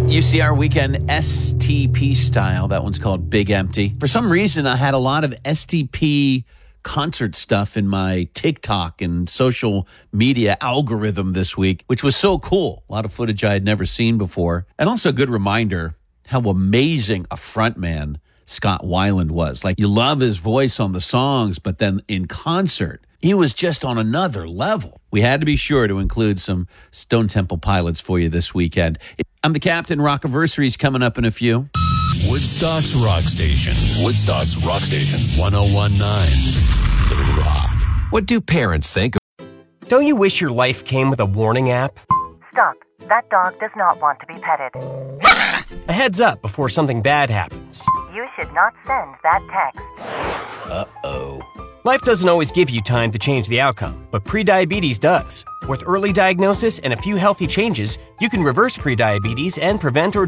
UCR Weekend STP style. That one's called Big Empty. For some reason, I had a lot of STP concert stuff in my TikTok and social media algorithm this week, which was so cool. A lot of footage I had never seen before. And also a good reminder how amazing a frontman Scott Weiland was. Like, you love his voice on the songs, but then in concert, he was just on another level. We had to be sure to include some Stone Temple Pilots for you this weekend. I'm the Captain. Rockiversary's coming up in a few. Woodstock's Rock Station. Woodstock's Rock Station. 1019. The Rock. What do parents think? Don't you wish your life came with a warning app? Stop. That dog does not want to be petted. A heads up before something bad happens. You should not send that text. Uh-oh. Life doesn't always give you time to change the outcome, but prediabetes does. With early diagnosis and a few healthy changes, you can reverse prediabetes and prevent or